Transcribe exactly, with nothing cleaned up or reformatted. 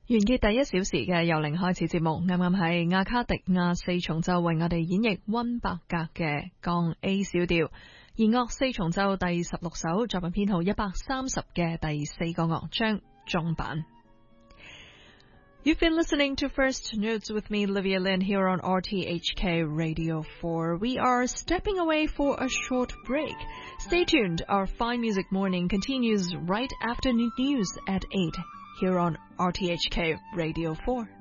完結第一小時嘅由零開始節目，啱啱係亞卡迪亞四重奏為我哋演繹溫伯格嘅降 A 小調，弦樂四重奏第十六首，作品編號一百三十嘅第四個樂章中版。You've been listening to First Notes with me, Olivia Lin, here on R T H K Radio four. We are stepping away for a short break. Stay tuned. Our Fine Music Morning continues right after news at eight, here on R T H K Radio four.